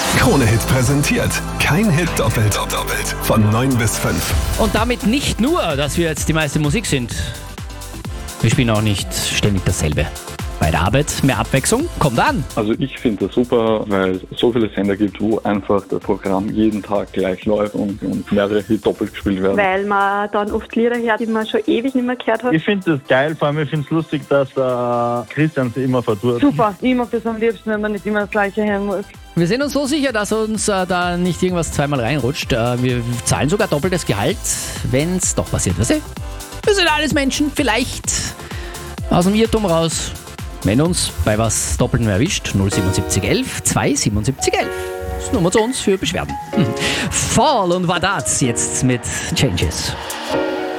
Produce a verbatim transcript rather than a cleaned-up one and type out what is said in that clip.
Krone-Hit präsentiert. Kein Hit doppelt. Doppelt. Von neun bis fünf. Und damit nicht nur, dass wir jetzt die meiste Musik sind. Wir spielen auch nicht ständig dasselbe. Bei der Arbeit mehr Abwechslung, kommt an. Also ich finde das super, weil es so viele Sender gibt, wo einfach das Programm jeden Tag gleich läuft und, und mehrere Hits doppelt gespielt werden. Weil man dann oft Lieder hört, die man schon ewig nicht mehr gehört hat. Ich finde das geil, vor allem ich finde es lustig, dass äh, Christian sie immer verdurrt. Super, ich mag das am liebsten, wenn man nicht immer das Gleiche hören muss. Wir sind uns so sicher, dass uns äh, da nicht irgendwas zweimal reinrutscht. Äh, wir zahlen sogar doppeltes Gehalt, wenn es doch passiert. Weißt du? Wir sind alles Menschen, vielleicht aus dem Irrtum raus. Wenn uns bei was Doppeltem erwischt, null siebenundsiebzig elf zwei siebenundsiebzig elf. Das ist Nummer zu uns für Beschwerden. Fall und Wadatz jetzt mit Changes.